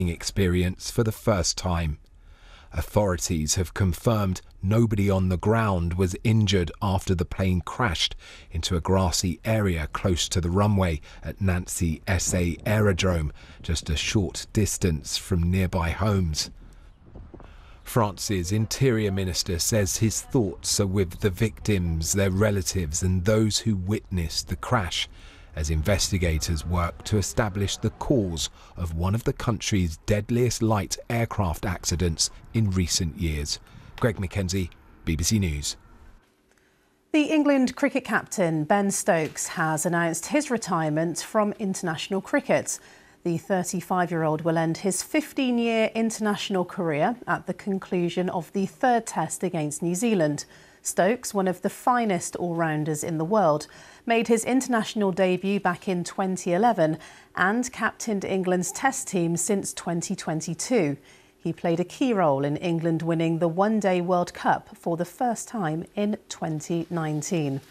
experience for the first time. Authorities have confirmed nobody on the ground was injured after the plane crashed into a grassy area close to the runway at Nancy SA Aerodrome, just a short distance from nearby homes. France's Interior Minister says his thoughts are with the victims, their relatives and those who witnessed the crash, as investigators work to establish the cause of one of the country's deadliest light aircraft accidents in recent years. Greg Mackenzie, BBC News. The England cricket captain Ben Stokes has announced his retirement from international cricket. The 35-year-old will end his 15-year international career at the conclusion of the third test against New Zealand. Stokes, one of the finest all-rounders in the world, made his international debut back in 2011 and captained England's test team since 2022. He played a key role in England winning the One-Day World Cup for the first time in 2019.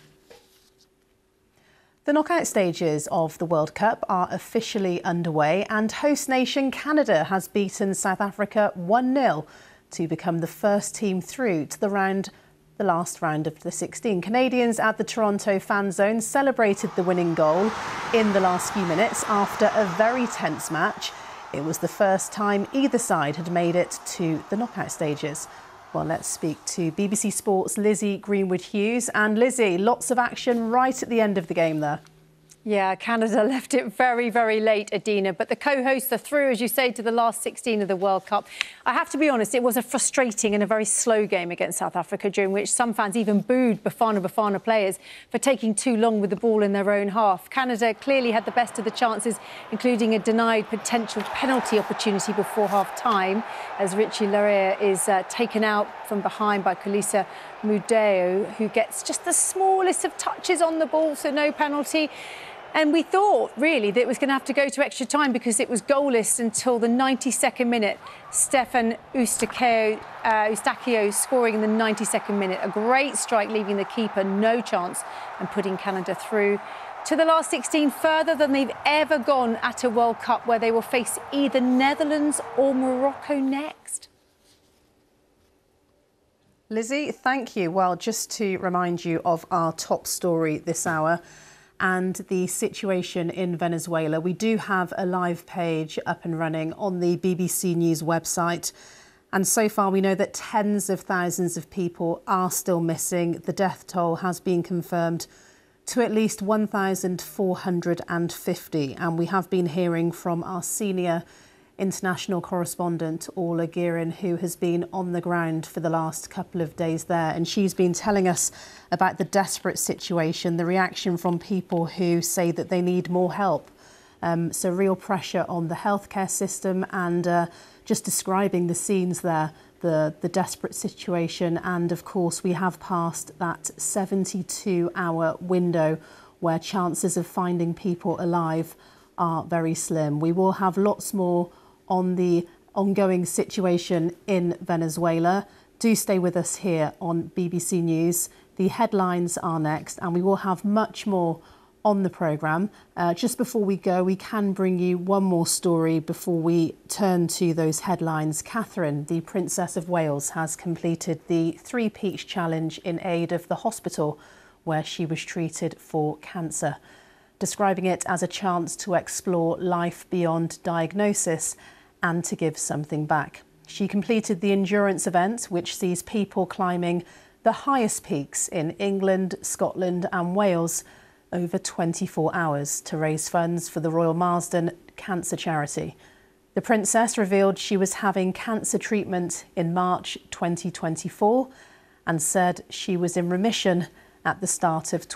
The knockout stages of the World Cup are officially underway and host nation Canada has beaten South Africa 1-0 to become the first team through to the last round of the 16. Canadians at the Toronto fan zone celebrated the winning goal in the last few minutes after a very tense match. It was the first time either side had made it to the knockout stages. Well, let's speak to BBC Sports' Lizzie Greenwood-Hughes. And Lizzie, lots of action right at the end of the game there. Yeah, Canada left it very, very late, Adina, but the co-hosts are through, as you say, to the last 16 of the World Cup. I have to be honest, it was a frustrating and a very slow game against South Africa, during which some fans even booed Bafana players for taking too long with the ball in their own half. Canada clearly had the best of the chances, including a denied potential penalty opportunity before half-time, as Richie Laryea is taken out from behind by Kolisa Mudeo, who gets just the smallest of touches on the ball, so no penalty. And we thought, really, that it was going to have to go to extra time because it was goalless until the 92nd minute. Stefan Eustáquio scoring in the 92nd minute. A great strike, leaving the keeper no chance and putting Canada through to the last 16, further than they've ever gone at a World Cup, where they will face either Netherlands or Morocco next. Lizzie, thank you. Well, just to remind you of our top story this hour and the situation in Venezuela, we do have a live page up and running on the BBC News website. And so far, we know that tens of thousands of people are still missing. The death toll has been confirmed to at least 1,450. And we have been hearing from our senior international correspondent, Orla Guerin, who has been on the ground for the last couple of days there. And she's been telling us about the desperate situation, the reaction from people who say that they need more help. So real pressure on the healthcare system, and just describing the scenes there, the desperate situation. And of course, we have passed that 72-hour window where chances of finding people alive are very slim. We will have lots more on the ongoing situation in Venezuela. Do stay with us here on BBC News. The headlines are next, and we will have much more on the programme. Just before we go, we can bring you one more story before we turn to those headlines. Catherine, the Princess of Wales, has completed the Three Peaks Challenge in aid of the hospital where she was treated for cancer, describing it as a chance to explore life beyond diagnosis and to give something back. She completed the endurance event, which sees people climbing the highest peaks in England, Scotland and Wales over 24 hours to raise funds for the Royal Marsden Cancer Charity. The Princess revealed she was having cancer treatment in March 2024 and said she was in remission at the start of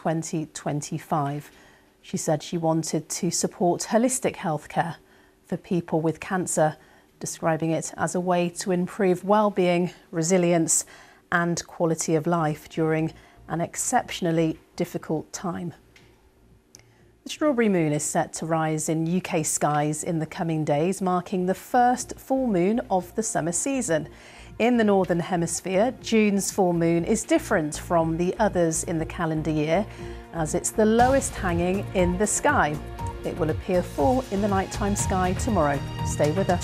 2025. She said she wanted to support holistic healthcare for people with cancer, describing it as a way to improve well-being, resilience and quality of life during an exceptionally difficult time. The Strawberry Moon is set to rise in UK skies in the coming days, marking the first full moon of the summer season. In the Northern Hemisphere, June's full moon is different from the others in the calendar year, as it's the lowest hanging in the sky. It will appear full in the nighttime sky tomorrow. Stay with us.